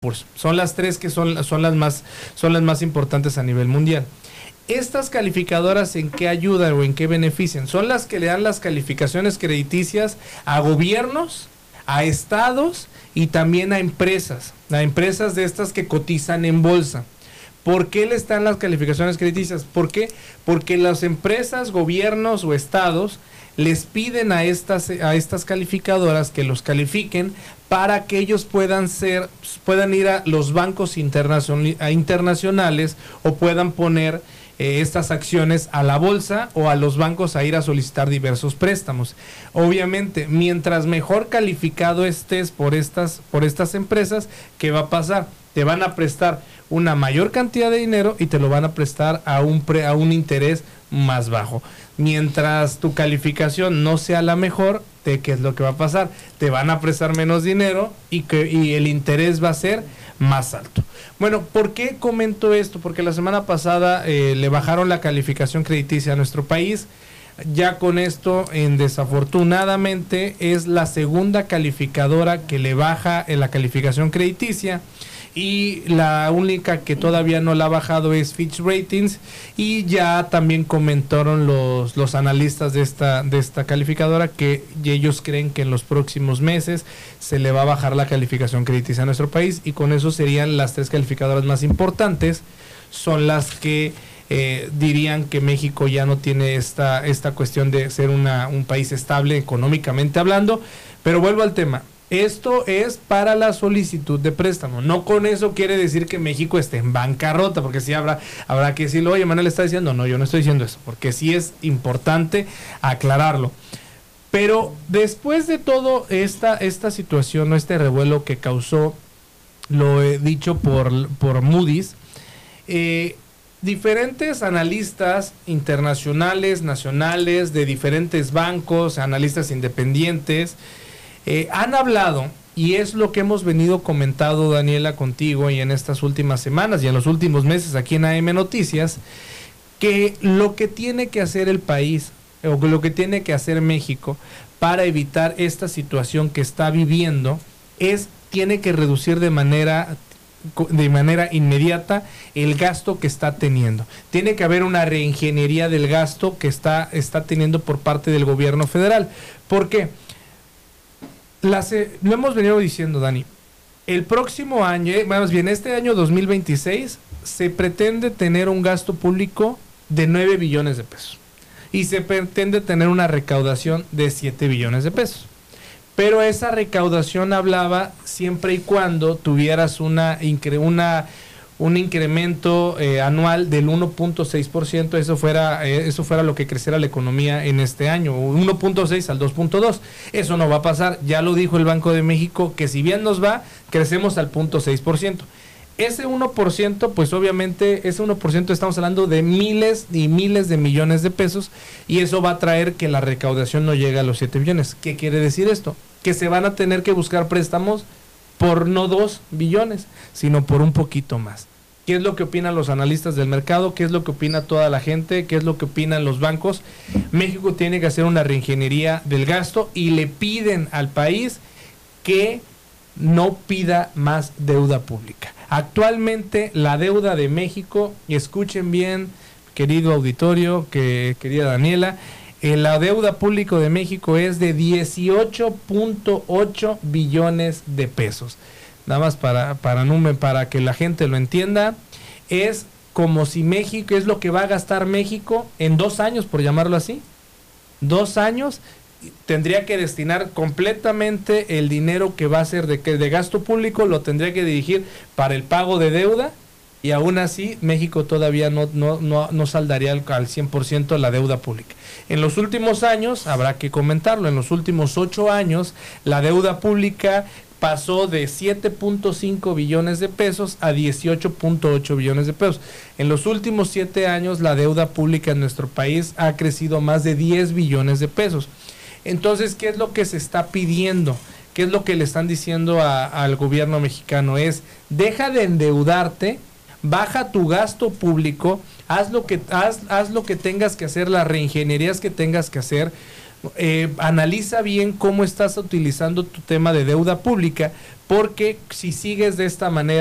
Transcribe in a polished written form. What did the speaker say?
Son las tres que son las más importantes a nivel mundial. ¿Estas calificadoras en qué ayudan o en qué benefician? Son las que le dan las calificaciones crediticias a gobiernos, a estados y también a empresas de estas que cotizan en bolsa. ¿Por qué le están las calificaciones crediticias? ¿Por qué? Porque las empresas, gobiernos o estados les piden a estas calificadoras que los califiquen para que ellos puedan ir a los bancos internacionales o puedan poner estas acciones a la bolsa o a los bancos a ir a solicitar diversos préstamos. Obviamente, mientras mejor calificado estés por estas empresas, ¿qué va a pasar? Te van a prestar una mayor cantidad de dinero y te lo van a prestar a un interés más bajo. Mientras tu calificación no sea la mejor, ¿qué es lo que va a pasar? Te van a prestar menos dinero y el interés va a ser más alto. Bueno, ¿por qué comento esto? Porque la semana pasada le bajaron la calificación crediticia a nuestro país. Ya con esto, desafortunadamente, es la segunda calificadora que le baja en la calificación crediticia. Y la única que todavía no la ha bajado es Fitch Ratings, y ya también comentaron los analistas de esta calificadora que ellos creen que en los próximos meses se le va a bajar la calificación crediticia a nuestro país, y con eso serían las tres calificadoras más importantes. Son las que dirían que México ya no tiene esta cuestión de ser un país estable económicamente hablando. Pero vuelvo al tema. Esto es para la solicitud de préstamo. No con eso quiere decir que México esté en bancarrota, porque sí habrá que decirlo. Oye, Manuel está diciendo, no, yo no estoy diciendo eso, porque sí es importante aclararlo. Pero después de todo esta situación, este revuelo que causó, lo he dicho por Moody's, diferentes analistas internacionales, nacionales, de diferentes bancos, analistas independientes, han hablado, y es lo que hemos venido comentando, Daniela, contigo y en estas últimas semanas y en los últimos meses aquí en AM Noticias, que lo que tiene que hacer el país o lo que tiene que hacer México para evitar esta situación que está viviendo tiene que reducir de manera inmediata el gasto que está teniendo. Tiene que haber una reingeniería del gasto que está teniendo por parte del gobierno federal. ¿Por qué? Lo hemos venido diciendo, Dani. El próximo año, más bien este año 2026, se pretende tener un gasto público de 9 billones de pesos. Y se pretende tener una recaudación de 7 billones de pesos. Pero esa recaudación hablaba siempre y cuando tuvieras un incremento anual del 1.6%, eso fuera lo que creciera la economía en este año, 1.6 al 2.2. Eso no va a pasar, ya lo dijo el Banco de México, que si bien nos va, crecemos al 0.6%. Ese 1%, pues obviamente, ese 1% estamos hablando de miles y miles de millones de pesos, y eso va a traer que la recaudación no llegue a los 7 billones. ¿Qué quiere decir esto? Que se van a tener que buscar préstamos por no 2 billones, sino por un poquito más. ¿Qué es lo que opinan los analistas del mercado? ¿Qué es lo que opina toda la gente? ¿Qué es lo que opinan los bancos? México tiene que hacer una reingeniería del gasto y le piden al país que no pida más deuda pública. Actualmente la deuda de México, y escuchen bien, querido auditorio, querida Daniela, la deuda pública de México es de 18.8 billones de pesos. Nada más para que la gente lo entienda, es como si México, es lo que va a gastar México en 2 años, por llamarlo así. 2 años tendría que destinar completamente el dinero que va a ser de gasto público, lo tendría que dirigir para el pago de deuda, y aún así México todavía no saldaría al 100% la deuda pública. En los últimos años, habrá que comentarlo, en los últimos 8 años, la deuda pública pasó de 7.5 billones de pesos a 18.8 billones de pesos. En los últimos 7 años, la deuda pública en nuestro país ha crecido más de 10 billones de pesos. Entonces, ¿qué es lo que se está pidiendo? ¿Qué es lo que le están diciendo al gobierno mexicano? Deja de endeudarte, baja tu gasto público, haz lo que tengas que hacer, las reingenierías que tengas que hacer. analiza bien cómo estás utilizando tu tema de deuda pública, porque si sigues de esta manera